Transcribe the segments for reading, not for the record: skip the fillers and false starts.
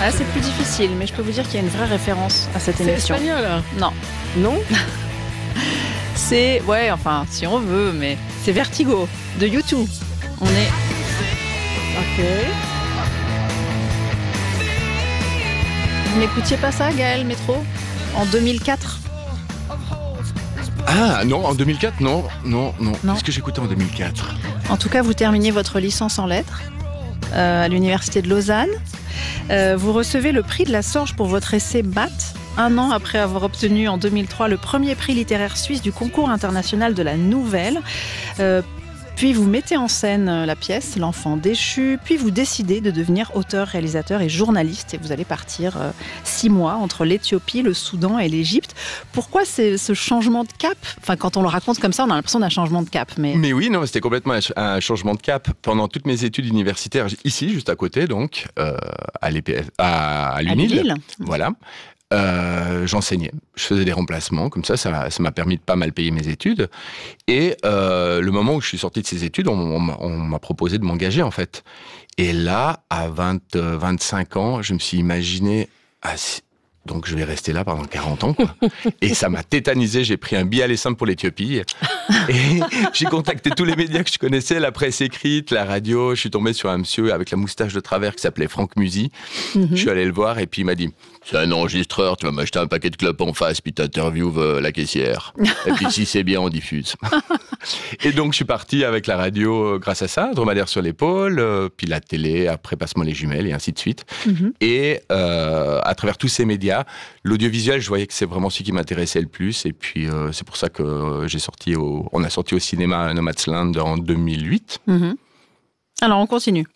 Ah, c'est plus difficile, mais je peux vous dire qu'il y a une vraie référence à cette émission. C'est espagnol. Non. Non. C'est, ouais, enfin, si on veut, mais c'est Vertigo, de U2. On est... Ok. Vous n'écoutiez pas ça, Gaël Métro, en 2004? Ah non, en 2004, non. Qu'est-ce que j'écoutais en 2004? En tout cas, vous terminez votre licence en lettres à l'université de Lausanne. Vous recevez le prix de la Sorge pour votre essai Maths, un an après avoir obtenu en 2003 le premier prix littéraire suisse du concours international de la nouvelle. Puis vous mettez en scène la pièce L'enfant déchu, puis vous décidez de devenir auteur, réalisateur et journaliste, et vous allez partir 6 mois entre l'Éthiopie, le Soudan et l'Égypte. Pourquoi ce changement de cap? Enfin, quand on le raconte comme ça, on a l'impression d'un changement de cap. Mais oui, non, c'était complètement un changement de cap. Pendant toutes mes études universitaires, ici, juste à côté, donc, à l'UNIL. À Lille. Voilà. J'enseignais, je faisais des remplacements, comme ça m'a permis de pas mal payer mes études. Et le moment où je suis sorti de ces études, on m'a proposé de m'engager en fait. Et là, à 25 ans, je me suis imaginé, donc je vais rester là pendant 40 ans, quoi. Et ça m'a tétanisé, j'ai pris un billet aller simple pour l'Éthiopie. Et j'ai contacté tous les médias que je connaissais, la presse écrite, la radio. Je suis tombé sur un monsieur avec la moustache de travers qui s'appelait Franck Musy. Je suis allé le voir et puis il m'a dit: c'est un enregistreur, tu vas m'acheter un paquet de clopes en face, puis t'interviews la caissière. Et puis si c'est bien, on diffuse. Et donc je suis parti avec la radio grâce à ça, dromadaire sur l'épaule, puis la télé, après Passe-moi les jumelles et ainsi de suite. Et à travers tous ces médias, l'audiovisuel, je voyais que c'est vraiment ce qui m'intéressait le plus. Et puis c'est pour ça que on a sorti au cinéma Nomadland en 2008. Alors on continue.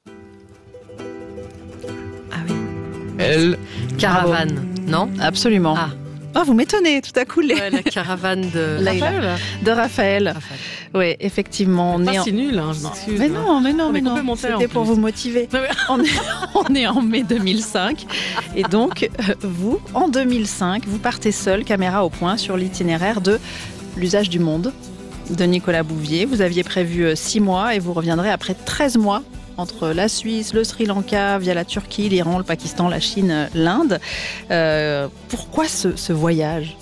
Ah oui. Elle... Caravane, non? Absolument. Ah, vous m'étonnez tout à coup. Ouais, la caravane de Raphaël. De Raphaël. Oui, effectivement. C'est pas si nul, hein, je m'excuse. Mais non. C'était pour vous motiver. On est en mai 2005. Et donc, vous, en 2005, vous partez seul, caméra au point, sur l'itinéraire de L'usage du monde de Nicolas Bouvier. Vous aviez prévu 6 mois et vous reviendrez après 13 mois entre la Suisse, le Sri Lanka, via la Turquie, l'Iran, le Pakistan, la Chine, l'Inde. Pourquoi ce voyage?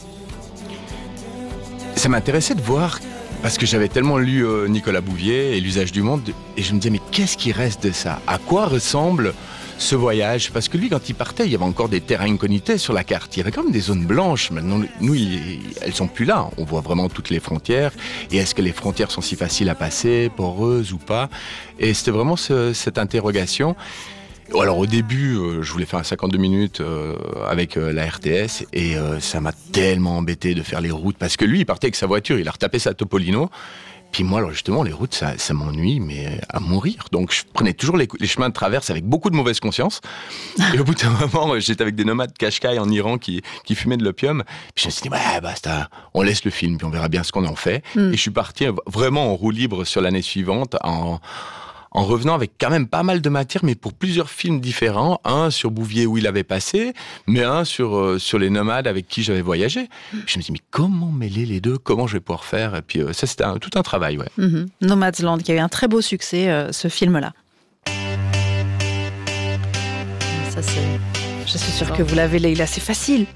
Ça m'intéressait de voir, parce que j'avais tellement lu Nicolas Bouvier et L'usage du monde, et je me disais, mais qu'est-ce qui reste de ça? À quoi ressemble ce voyage? Parce que lui, quand il partait, il y avait encore des terra incognita sur la carte. Il y avait quand même des zones blanches. Maintenant, nous, elles sont plus là. On voit vraiment toutes les frontières. Et est-ce que les frontières sont si faciles à passer, poreuses ou pas? Et c'était vraiment cette interrogation. Alors au début, je voulais faire un 52 minutes avec la RTS et ça m'a tellement embêté de faire les routes parce que lui, il partait avec sa voiture, il a retapé sa Topolino. Puis moi, alors justement, les routes, ça m'ennuie, mais à mourir. Donc, je prenais toujours les chemins de traverse avec beaucoup de mauvaise conscience. Et au bout d'un moment, j'étais avec des nomades Qashqai en Iran qui fumaient de l'opium. Puis je me suis dit, ouais, basta, on laisse le film, puis on verra bien ce qu'on en fait. Et je suis parti vraiment en roue libre sur l'année suivante, en revenant avec quand même pas mal de matière, mais pour plusieurs films différents. Un sur Bouvier où il avait passé, mais un sur les nomades avec qui j'avais voyagé. Puis je me dis, mais comment mêler les deux? Comment je vais pouvoir faire? Et puis ça, c'était tout un travail, ouais. Nomadland, qui a eu un très beau succès, ce film-là. Ça, c'est... Je suis sûre que vous l'avez, Leïla, c'est facile.